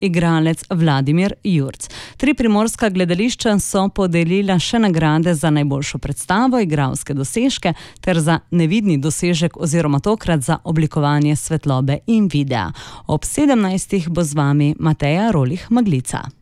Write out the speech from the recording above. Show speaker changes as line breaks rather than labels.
igralec Vladimir Jurc. 3 primorska gledališča so podelila še nagrade za najboljšo predstavo, igralske dosežke ter za nevidni dosežek oziroma tokrat za oblikovanje svetlobe in videa. Ob 17. bo z vami Mateja Rolih Maglica.